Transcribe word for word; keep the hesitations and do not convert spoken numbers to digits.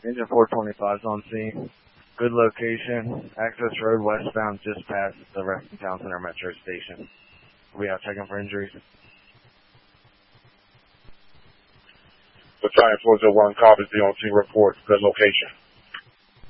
Engine four twenty-five is on scene. Good location. Access road westbound just past the Reston Town Center Metro Station. We are checking for injuries. Battalion four oh one copies the on scene report. Good location.